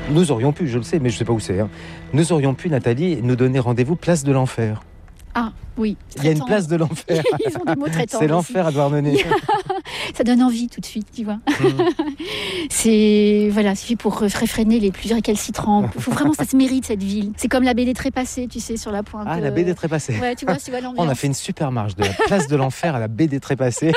Nous aurions pu, je le sais, mais je ne sais pas où c'est. Nous aurions pu, Nathalie, nous donner rendez-vous place de l'Enfer. Ah, oui. Il y a une place de l'Enfer. Ils ont des mots très tendres. C'est l'Enfer à Douarnenez. Ça donne envie tout de suite, tu vois. C'est, voilà, suffit pour réfréner les plus récalcitrants. Faut vraiment, ça se mérite, cette ville. C'est comme la baie des Trépassés, tu sais, sur la pointe. Ah, la baie des Trépassés. Ouais, tu vois l'ambiance. On a fait une super marche de la place de l'Enfer à la baie des Trépassés.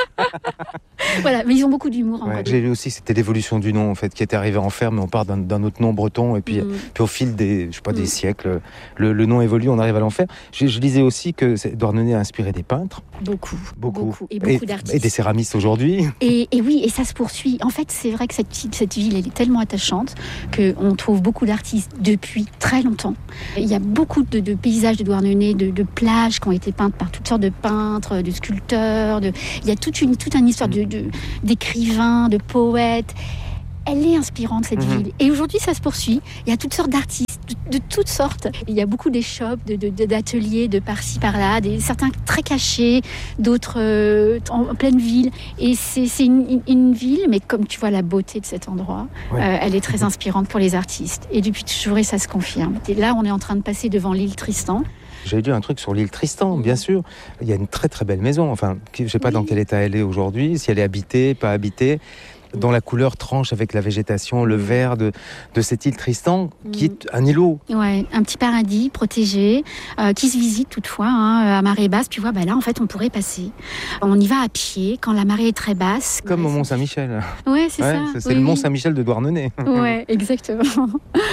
Voilà, mais ils ont beaucoup d'humour. Ouais, j'ai lu aussi que c'était l'évolution du nom, en fait, qui était arrivé à Enfer, mais on part d'un autre nom breton, et puis au fil des siècles, le nom évolue, on arrive à l'Enfer. Je lisais aussi que Douarnenez a inspiré des peintres. Beaucoup. Et beaucoup d'artistes. Et des céramistes aujourd'hui. Et oui, et ça se poursuit. En fait, c'est vrai que cette ville, elle est tellement attachante qu'on trouve beaucoup d'artistes depuis très longtemps. Il y a beaucoup de paysages de Douarnenez, de plages qui ont été peintes par toutes sortes de peintres, de sculpteurs. Il y a toute une histoire d'écrivains, de poètes. Elle est inspirante, cette ville. Et aujourd'hui, ça se poursuit. Il y a toutes sortes d'artistes, de toutes sortes. Il y a beaucoup d'échoppes, d'ateliers, de par-ci, par-là, certains très cachés, d'autres en pleine ville. Et c'est une ville, mais comme tu vois la beauté de cet endroit, elle est très inspirante pour les artistes. Et depuis toujours, et ça se confirme. Et là, on est en train de passer devant l'île Tristan. J'ai lu un truc sur l'île Tristan, bien sûr. Il y a une très très belle maison. Enfin, je ne sais pas dans quel état elle est aujourd'hui, si elle est habitée, pas habitée, dont la couleur tranche avec la végétation, le vert de cette île Tristan, qui est un îlot. Ouais, un petit paradis protégé, qui se visite toutefois à marée basse. Tu vois, là, en fait, on pourrait passer. On y va à pied quand la marée est très basse. Comme au Mont-Saint-Michel. Ouais, c'est ça. C'est le Mont-Saint-Michel de Douarnenez. Ouais, exactement.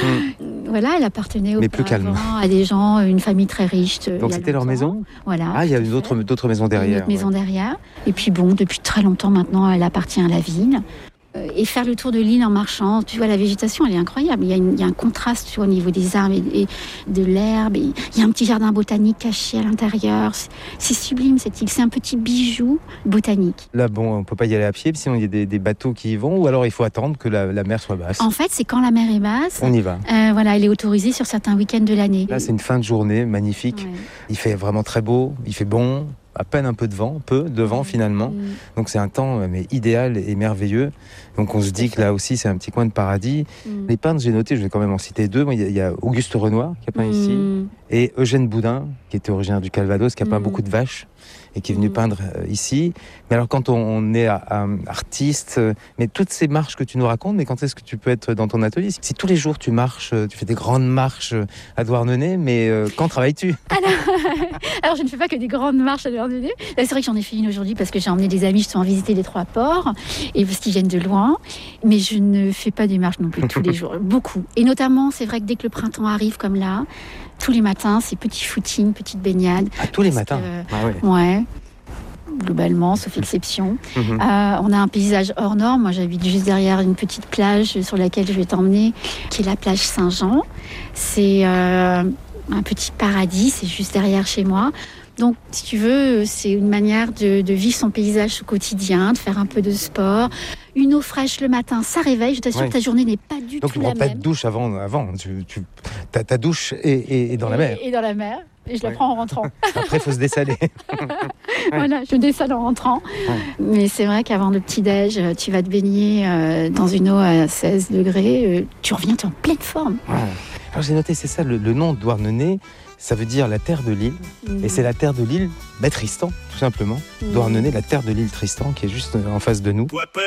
Voilà, elle appartenait à des gens, une famille très riche. Donc c'était leur maison. Voilà. Ah, il y a d'autres maisons derrière. Une autre maison derrière. Et puis depuis très longtemps maintenant, elle appartient à la ville. Et faire le tour de l'île en marchant, tu vois, la végétation, elle est incroyable. Il y a un contraste, tu vois, au niveau des arbres et de l'herbe. Il y a un petit jardin botanique caché à l'intérieur. C'est sublime, cette île. C'est un petit bijou botanique. Là, on ne peut pas y aller à pied, sinon il y a des bateaux qui y vont, ou alors il faut attendre que la mer soit basse. En fait, c'est quand la mer est basse. On y va. Elle est autorisée sur certains week-ends de l'année. Là, c'est une fin de journée magnifique. Ouais. Il fait vraiment très beau, il fait bon. À peine un peu de vent finalement. Donc c'est un temps mais idéal et merveilleux. Donc on se dit que là aussi c'est un petit coin de paradis. Les peintres, j'ai noté, je vais quand même en citer deux. Il y a Auguste Renoir qui a peint ici, et Eugène Boudin qui était originaire du Calvados, qui a peint beaucoup de vaches et qui est venu peindre ici. Mais alors quand on est artiste, mais toutes ces marches que tu nous racontes, mais quand est-ce que tu peux être dans ton atelier? Si tous les jours tu marches, tu fais des grandes marches à Douarnenez, mais quand travailles-tu? Alors je ne fais pas que des grandes marches à Douarnenez. Là, c'est vrai que j'en ai fait une aujourd'hui parce que j'ai emmené des amis justement visiter les 3 ports et parce qu'ils viennent de loin. Mais je ne fais pas des marches non plus tous les jours, beaucoup. Et notamment, c'est vrai que dès que le printemps arrive comme là, tous les matins, c'est petit footing, petite baignade. Ah, tous les matins. Ouais. Globalement, sauf exception. On a un paysage hors norme. Moi, j'habite juste derrière une petite plage sur laquelle je vais t'emmener, qui est la plage Saint-Jean. C'est un petit paradis, c'est juste derrière chez moi. Donc, si tu veux, c'est une manière de vivre son paysage au quotidien, de faire un peu de sport. Une eau fraîche le matin, ça réveille. Je t'assure que ta journée n'est pas du tout la même. Donc, tu prends pas de douche avant. Ta douche est dans la mer. Et dans la mer. Et je la prends en rentrant. Après, il faut se dessaler. Voilà, je dessale en rentrant. Ouais. Mais c'est vrai qu'avant le petit-déj, tu vas te baigner dans une eau à 16 degrés. Tu reviens, tu es en pleine forme. Ouais. Alors, j'ai noté, c'est ça, le nom de Douarnenez, ça veut dire la terre de l'île. Et c'est la terre de l'île Tristan, tout simplement. Douarnenez, la terre de l'île Tristan, qui est juste en face de nous.